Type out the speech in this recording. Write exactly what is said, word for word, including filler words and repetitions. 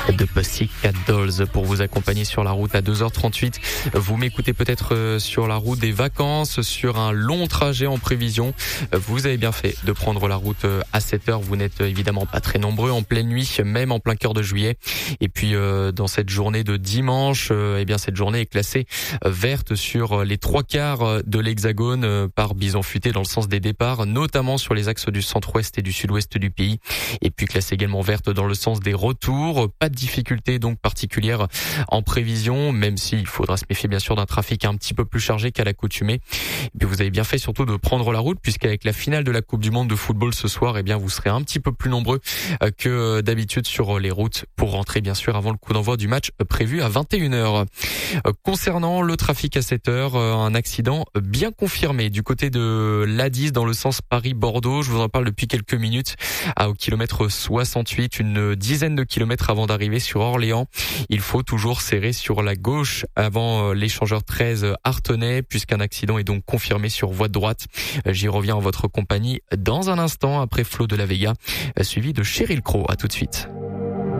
de Pussycat Dolls pour vous accompagner sur la route à deux heures trente-huit. Vous m'écoutez peut-être sur la route des vacances, sur un long trajet en prévision. Vous avez bien fait de prendre la route à sept heures. Vous n'êtes évidemment pas très nombreux en pleine nuit, même en plein cœur de juillet. Et puis euh, dans cette journée de dimanche, euh, eh bien cette journée est classée verte sur les trois quarts de l'Hexagone euh, par bison futé dans le sens des départs, notamment sur les axes du centre-ouest et du sud-ouest du pays. Et puis classée également verte dans le sens des retours. Pas de difficulté donc particulière en prévision, même s'il faudra se méfier bien sûr d'un trafic un petit peu plus chargé qu'à l'accoutumée. Et puis vous avez bien fait surtout de prendre la route, puisqu'avec la finale de la Coupe du Monde de football ce soir, eh bien vous serez un petit peu plus nombreux que d'habitude sur les routes pour rentrer bien sûr avant le coup d'envoi du match prévu à vingt et une heures. Concernant le trafic à cette heure, un accident bien confirmé du côté de l'A dix dans le sens Paris-Bordeaux. Je vous en parle depuis quelques minutes. À au kilomètre soixante-huit, une dizaine de kilomètres avant d'arriver sur Orléans. Il faut toujours serrer sur la gauche avant l'échangeur treize Artenay, puisqu'un accident est donc confirmé sur voie de droite. J'y reviens en votre compagnie dans un instant après Flo de la Vega, suivi de Cheryl Crow. À tout de suite.